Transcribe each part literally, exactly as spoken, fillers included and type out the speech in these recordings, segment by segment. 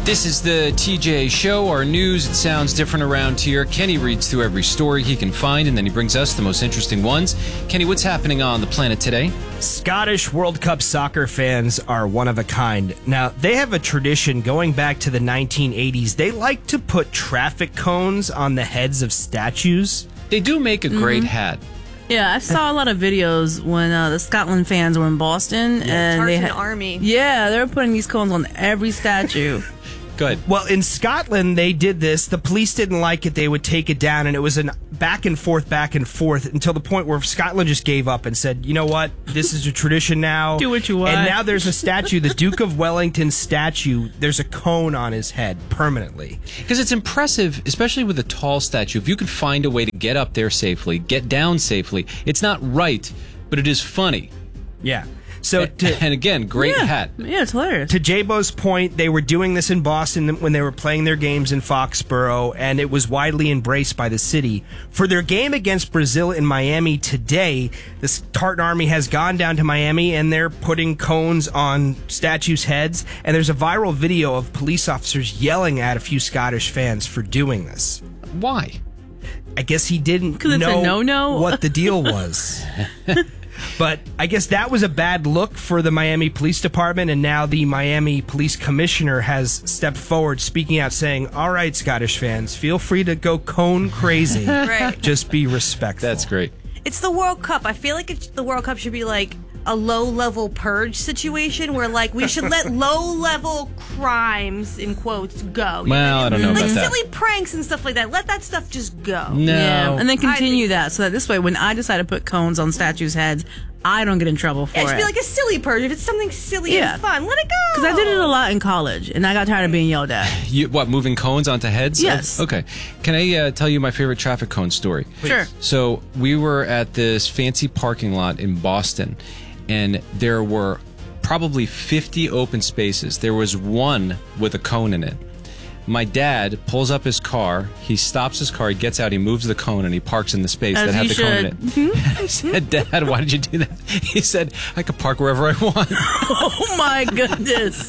This is the T J Show, our news. It sounds different around here. Kenny reads through every story he can find, and then he brings us the most interesting ones. Kenny, what's happening on the planet today? Scottish World Cup soccer fans are one of a kind. Now, they have a tradition going back to the nineteen eighties. They like to put traffic cones on the heads of statues. They do make a great mm-hmm. hat. Yeah, I saw a lot of videos when uh, the Scotland fans were in Boston. Yeah, and Tartan they had, Army. Yeah, they were putting these cones on every statue. Go ahead. Well, in Scotland, they did this. The police didn't like it. They would take it down, and it was an back and forth, back and forth, until the point where Scotland just gave up and said, you know what? This is a tradition now. Do what you want. And now there's a statue, the Duke of Wellington statue. There's a cone on his head permanently. Because it's impressive, especially with a tall statue. If you could find a way to get up there safely, get down safely, it's not right, but it is funny. Yeah. So to, and again, great yeah. hat. Yeah, it's hilarious. To J-Bo's point, they were doing this in Boston when they were playing their games in Foxborough, and it was widely embraced by the city. For their game against Brazil in Miami today, the Tartan Army has gone down to Miami, and they're putting cones on statues' heads, and there's a viral video of police officers yelling at a few Scottish fans for doing this. Why? I guess he didn't it's know a no-no. what the deal was. But I guess that was a bad look for the Miami Police Department, and now the Miami Police Commissioner has stepped forward, speaking out, saying, all right, Scottish fans, feel free to go cone crazy. Right. Just be respectful. That's great. It's the World Cup. I feel like it's, the World Cup should be like a low-level purge situation where, like, we should let low-level crimes, in quotes, go. You Well, know? I don't know like about that. silly pranks and stuff like that. Let that stuff just go. No. Yeah, and then continue I, that so that this way, when I decide to put cones on statues' heads, I don't get in trouble for it it. should be like a silly purge. If it's something silly Yeah. and fun, let it go. Because I did it a lot in college, and I got tired of being yelled at. You, what, moving cones onto heads? Yes. Okay. Can I uh, tell you my favorite traffic cone story? Please. Sure. So we were at this fancy parking lot in Boston, and there were probably fifty open spaces. There was one with a cone in it. My dad pulls up his car, he stops his car, he gets out, he moves the cone, and he parks in the space As that had you the cone in it. should. I said, Dad, why did you do that? He said, I could park wherever I want. Oh, my goodness.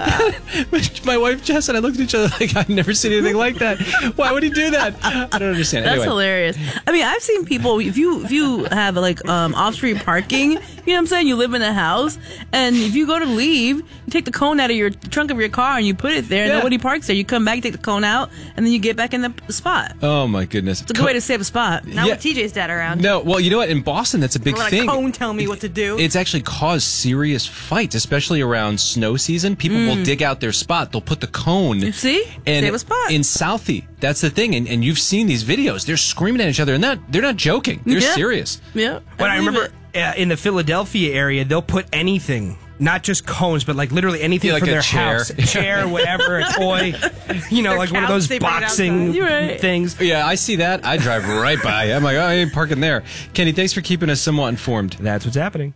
My wife, Jess, and I looked at each other like, I've never seen anything like that. Why would he do that? I don't understand. That's Anyway. hilarious. I mean, I've seen people, if you if you have like um, off-street parking, you know what I'm saying? You live in a house, and if you go to leave, you take the cone out of your trunk of your car and you put it there, and Yeah. nobody parks there. You come back, take the cone out, and then you get back in the spot. Oh, my goodness. It's a good way to save a spot. Not Yeah. with T J's dad around. No, well, you know what? In Boston, that's a big Let thing. a cone tell me what to do. It's actually caused serious fights, especially around snow season. People will dig out their spot. They'll put the cone. You see? And Save a spot. In Southie, that's the thing. And, and you've seen these videos. They're screaming at each other, and that, they're not joking. They're Yeah. serious. Yeah. When I, believe remember it. uh, in the Philadelphia area, they'll put anything, not just cones, but like literally anything Yeah, like from a their chair. house. A chair, whatever, a toy. You know, Their like one of couch those they bring it boxing outside. You're right. things. Yeah, I see that. I drive right by. I'm like, oh, I ain't parking there. Kenny, thanks for keeping us somewhat informed. That's what's happening.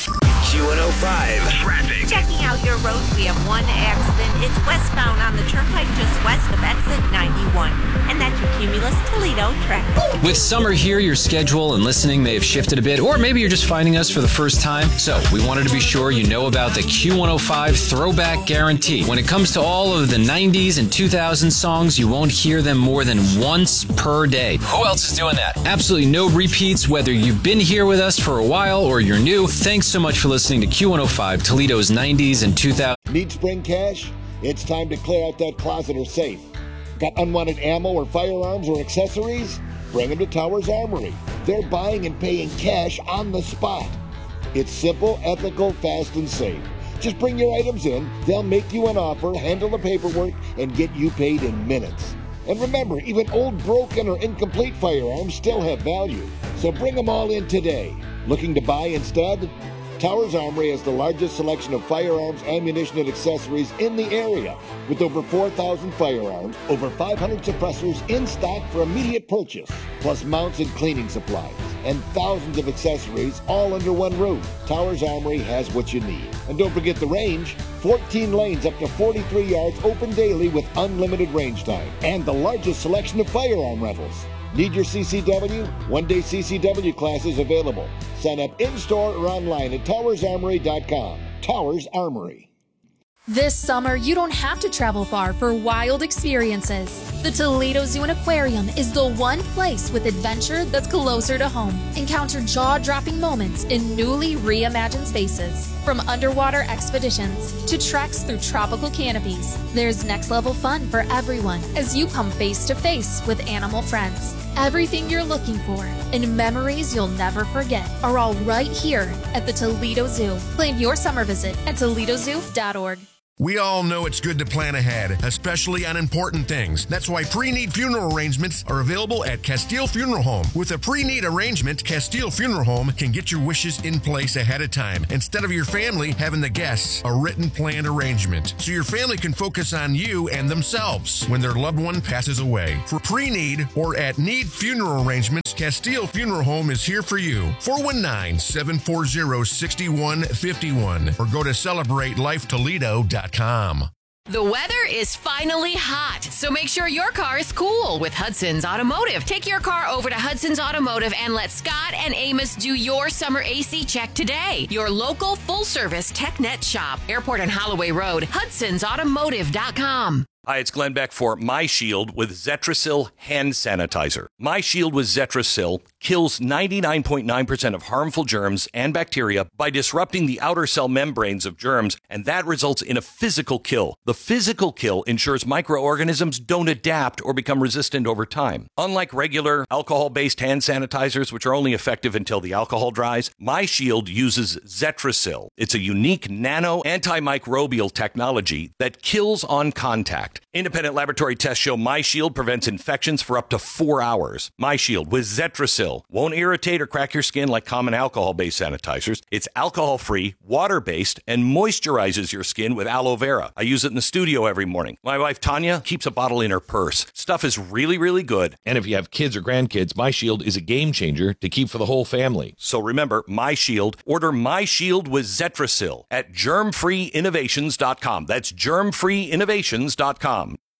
Q one oh five Traffic. Checking out your roads, we have one accident. It's westbound on the turnpike just west of exit ninety-one. And that's your Cumulus Toledo traffic. With summer here, your schedule and listening may have shifted a bit, or maybe you're just finding us for the first time. So we wanted to be sure you know about the Q one oh five Throwback Guarantee. When it comes to all of the nineties and two thousand songs, you won't hear them more than once per day. Who else is doing that? Absolutely no repeats, whether you've been here with us for a while or you're new. Thanks so much for listening to Q one oh five, Toledo's nineties and two thousand. Need spring cash? It's time to clear out that closet or safe. Got unwanted ammo or firearms or accessories? Bring them to Towers Armory. They're buying and paying cash on the spot. It's simple, ethical, fast, and safe. Just bring your items in, they'll make you an offer, handle the paperwork, and get you paid in minutes. And remember, even old, broken, or incomplete firearms still have value. So bring them all in today. Looking to buy instead? Towers Armory has the largest selection of firearms, ammunition, and accessories in the area, with over four thousand firearms, over five hundred suppressors in stock for immediate purchase, plus mounts and cleaning supplies, and thousands of accessories all under one roof. Towers Armory has what you need. And don't forget the range, fourteen lanes up to forty-three yards open daily with unlimited range time, and the largest selection of firearm rentals. Need your C C W? One-day C C W classes available. Sign up in-store or online at towers armory dot com. Towers Armory. This summer, you don't have to travel far for wild experiences. The Toledo Zoo and Aquarium is the one place with adventure that's closer to home. Encounter jaw-dropping moments in newly reimagined spaces. From underwater expeditions to treks through tropical canopies, there's next-level fun for everyone as you come face-to-face with animal friends. Everything you're looking for and memories you'll never forget are all right here at the Toledo Zoo. Plan your summer visit at Toledo Zoo dot org. We all know it's good to plan ahead, especially on important things. That's why pre-need funeral arrangements are available at Castile Funeral Home. With a pre-need arrangement, Castile Funeral Home can get your wishes in place ahead of time, instead of your family having the guests a written planned arrangement, so your family can focus on you and themselves when their loved one passes away. For pre-need or at need funeral arrangements, Castile Funeral Home is here for you. four one nine, seven four zero, six one five one or go to celebrate life toledo dot com. The weather is finally hot, so make sure your car is cool with Hudson's Automotive. Take your car over to Hudson's Automotive and let Scott and Amos do your summer A C check today. Your local full-service TechNet shop, Airport and Holloway Road, hudsons automotive dot com. Hi, it's Glenn Beck for MyShield with Zetrasil hand sanitizer. MyShield with Zetrasil kills ninety-nine point nine percent of harmful germs and bacteria by disrupting the outer cell membranes of germs, and that results in a physical kill. The physical kill ensures microorganisms don't adapt or become resistant over time. Unlike regular alcohol-based hand sanitizers, which are only effective until the alcohol dries, MyShield uses Zetrasil. It's a unique nano antimicrobial technology that kills on contact. Independent laboratory tests show MyShield prevents infections for up to four hours. MyShield with Zetrasil won't irritate or crack your skin like common alcohol-based sanitizers. It's alcohol-free, water-based, and moisturizes your skin with aloe vera. I use it in the studio every morning. My wife, Tanya, keeps a bottle in her purse. Stuff is really, really good. And if you have kids or grandkids, MyShield is a game changer to keep for the whole family. So remember, MyShield. Order MyShield with Zetrasil at germ free innovations dot com. That's germ free innovations dot com.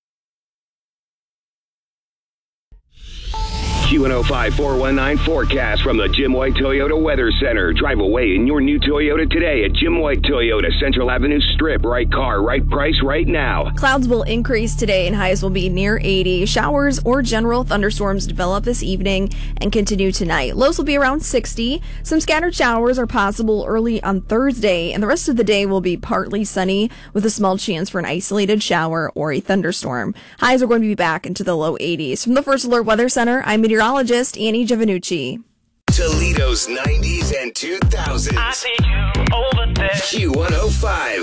Q one oh five four one nine forecast from the Jim White Toyota Weather Center. Drive away in your new Toyota today at Jim White Toyota, Central Avenue Strip. Right car, right price, right now. Clouds will increase today and highs will be near eighty. Showers or general thunderstorms develop this evening and continue tonight. Lows will be around sixty. Some scattered showers are possible early on Thursday, and the rest of the day will be partly sunny with a small chance for an isolated shower or a thunderstorm. Highs are going to be back into the low eighties. From the First Alert Weather Center, I'm meteorologist Annie Giovanucci. Toledo's nineties and two thousands. I see you over there. Q one oh five.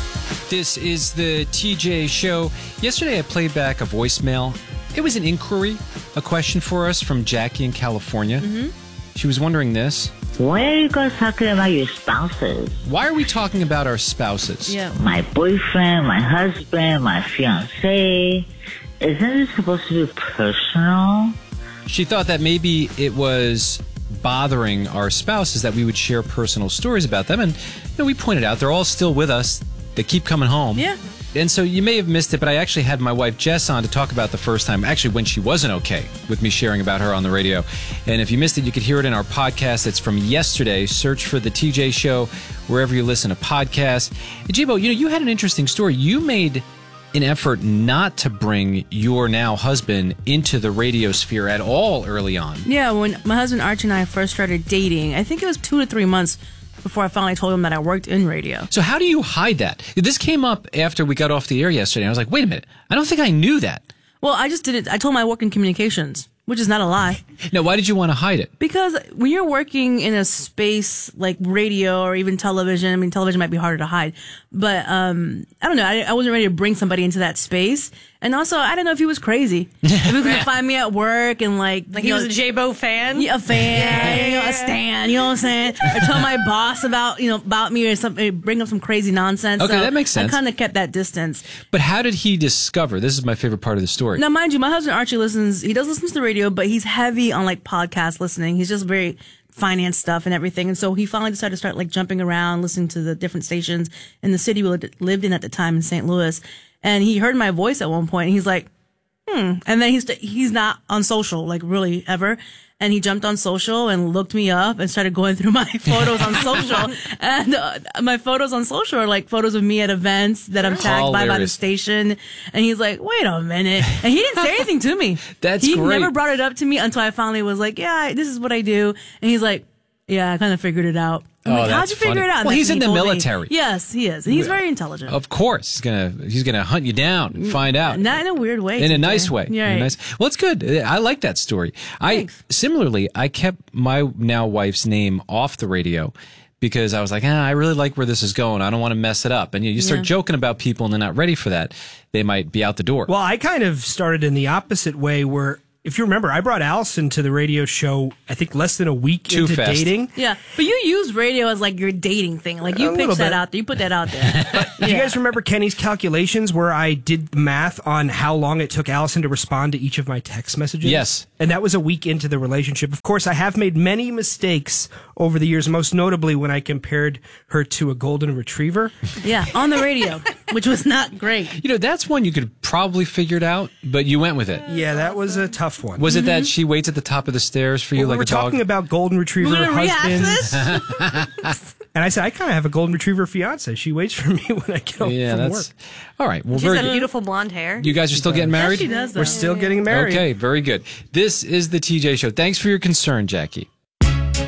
This is the T J Show. Yesterday I played back a voicemail. It was an inquiry, a question for us from Jackie in California. Mm-hmm. She was wondering this. Why are you guys talking about your spouses? Why are we talking about our spouses? Yeah. My boyfriend, my husband, my fiancé. Isn't it supposed to be personal? She thought that maybe it was bothering our spouses that we would share personal stories about them. And you know, we pointed out they're all still with us. They keep coming home. Yeah. And so you may have missed it, but I actually had my wife Jess on to talk about the first time, actually when she wasn't okay with me sharing about her on the radio. And if you missed it, you could hear it in our podcast. It's from yesterday. Search for the T J Show wherever you listen to podcasts. Jibo, you know, you had an interesting story. You made an effort not to bring your now husband into the radio sphere at all early on. Yeah, when my husband Archie and I first started dating, I think it was two to three months before I finally told him that I worked in radio. So how do you hide that? This came up after we got off the air yesterday. I was like, wait a minute, I don't think I knew that. Well, I just did it. I told him I work in communications, which is not a lie. Now, why did you want to hide it? Because when you're working in a space like radio or even television, I mean, television might be harder to hide, but um, I don't know. I, I wasn't ready to bring somebody into that space. And also, I didn't know if he was crazy. If he was going to find me at work and like... Like he know, was a J-Bo fan? Yeah, a fan. Yeah, you know, yeah, a stan. You know what I'm saying? Or tell my boss about, you know, about me or something, bring up some crazy nonsense. Okay, so that makes sense. I kind of kept that distance. But how did he discover? This is my favorite part of the story. Now, mind you, my husband Archie listens, he does listen to the radio, but he's heavy on like podcast listening. He's just very finance stuff and everything. And so he finally decided to start like jumping around, listening to the different stations in the city we lived in at the time in Saint Louis. And he heard my voice at one point and he's like, hmm. And then he's, he's not on social, like really ever. and he jumped on social and looked me up and started going through my photos on social. And uh, my photos on social are like photos of me at events that I'm tagged by by the Hilarious. station. And he's like, wait a minute. And he didn't say anything to me. That's he great. never brought it up to me until I finally was like, yeah, I- this is what I do. And he's like, yeah, I kind of figured it out. I'm Oh, like, how'd that's you figure funny. it out? And Well, that's he's when in he the told me. military. Yes, he is. And he's very intelligent. Of course, he's gonna he's gonna hunt you down and find out. Not in a weird way. In a T J. nice way. Yeah, In a right. nice. Well, it's good. I like that story. I similarly, I kept my now wife's name off the radio because I was like, ah, I really like where this is going. I don't want to mess it up. And you, you start Yeah. joking about people and they're not ready for that. They might be out the door. Well, I kind of started in the opposite way where, if you remember, I brought Allison to the radio show, I think less than a week Too into fast. dating. Yeah, but you use radio as like your dating thing. Like you A little pitch that bit. out there. You put that out there. Do you guys remember Kenny's calculations where I did the math on how long it took Allison to respond to each of my text messages? Yes. And that was a week into the relationship. Of course, I have made many mistakes over the years, most notably when I compared her to a golden retriever. Yeah, on the radio, which was not great. You know, that's one you could probably figure it out, but you went with it. Yeah, that was a tough one. Was it that she waits at the top of the stairs for you Well, like we were a dog? talking about golden retriever We're gonna rehash husbands. And I said, I kind of have a golden retriever fiance. She waits for me when I get home yeah, from that's work. all right. Well, She's very got good. beautiful blonde hair. You guys are still getting married? she does, though. We're still getting married. Okay, very good. This is the T J Show. Thanks for your concern, Jackie.